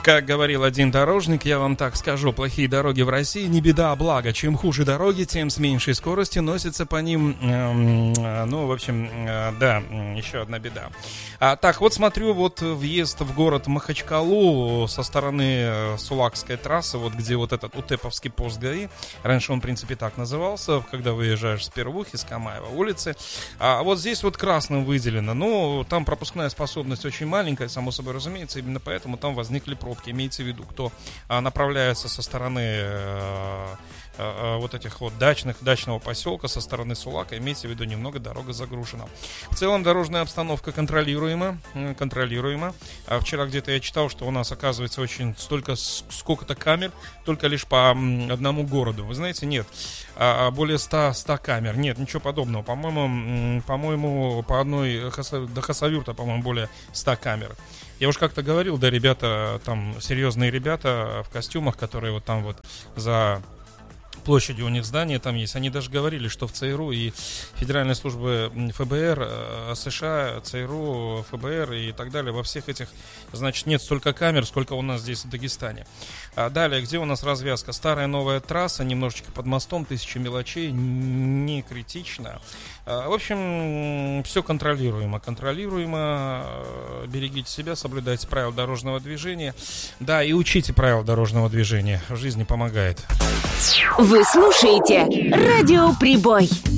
Как говорил один дорожник, я вам так скажу, плохие дороги в России не беда, а благо. Чем хуже дороги, тем с меньшей скоростью носится по ним, ну, в общем, да, еще одна беда. Так, вот смотрю, вот въезд в город Махачкалу со стороны Сулакской трассы, вот где вот этот Утеповский пост ГАИ, раньше он, в принципе, так назывался, когда выезжаешь с Первухи, с Камаева улицы, а вот здесь вот красным выделено, ну, там пропускная способность очень маленькая, само собой разумеется, именно поэтому там возникли пробки. Имейте в виду, кто направляется со стороны вот этих вот дачного поселка, со стороны Сулака, имейте в виду, немного дорога загружена. В целом дорожная обстановка контролируема. Вчера где-то я читал, что у нас оказывается сколько-то камер, только лишь по одному городу. Вы знаете, нет, более 100 камер. Нет, ничего подобного. По-моему, по одной до Хасавюрта, по-моему, более 100 камер. Я уж как-то говорил, да, ребята, там серьезные ребята в костюмах, которые вот там вот за площадью у них здание там есть. Они даже говорили, что в ЦРУ и Федеральной службы ФБР США, ЦРУ, ФБР и так далее, во всех этих, значит, нет столько камер, сколько у нас здесь в Дагестане. Далее, где у нас развязка? Старая новая трасса, немножечко под мостом, 1000 мелочей, не критично. В общем, все контролируемо. Берегите себя, соблюдайте правила дорожного движения. Да, и учите правила дорожного движения. В жизни помогает. Вы слушаете Радио Прибой.